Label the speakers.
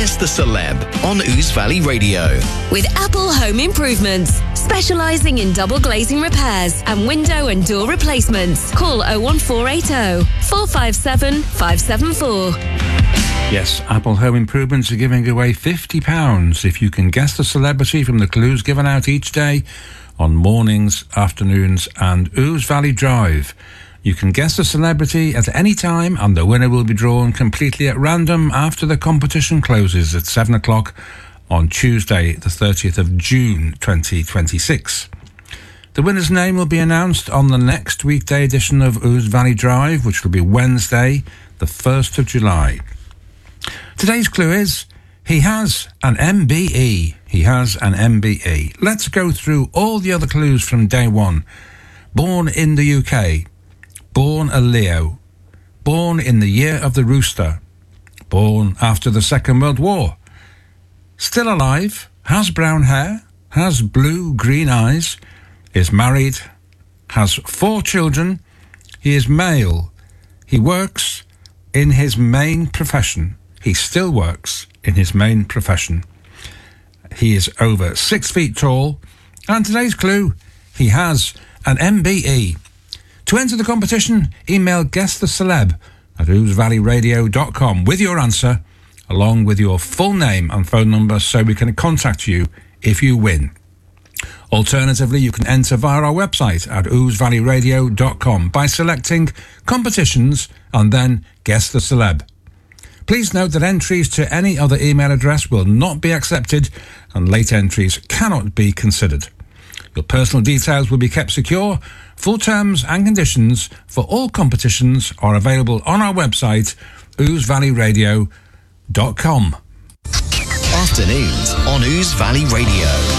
Speaker 1: Guess the Celeb on Ouse Valley Radio.
Speaker 2: With Apple Home Improvements, specialising in double glazing repairs and window and door replacements. Call 01480 457 574.
Speaker 3: Yes, Apple Home Improvements are giving away £50 if you can guess the celebrity from the clues given out each day on mornings, afternoons and Ouse Valley Drive. You can guess the celebrity at any time and the winner will be drawn completely at random after the competition closes at 7 o'clock on Tuesday, the 30th of June 2026. The winner's name will be announced on the next weekday edition of Ouse Valley Drive, which will be Wednesday, the 1st of July. Today's clue is, he has an MBE. He has an MBE. Let's go through all the other clues from day one. Born in the UK. Born a Leo. Born in the year of the rooster. Born after the Second World War. Still alive. Has brown hair. Has blue-green eyes. Is married. Has 4 children. He is male. He works in his main profession. He still works in his main profession. He is over 6 feet tall. And today's clue, he has an MBE. To enter the competition, email guesstheceleb@ousevalleyradio.com with your answer, along with your full name and phone number so we can contact you if you win. Alternatively, you can enter via our website at ousevalleyradio.com by selecting competitions and then guess the celeb. Please note that entries to any other email address will not be accepted and late entries cannot be considered. Your personal details will be kept secure. Full terms and conditions for all competitions are available on our website, ousevalleyradio.com.
Speaker 1: Afternoons on Ouse Valley Radio.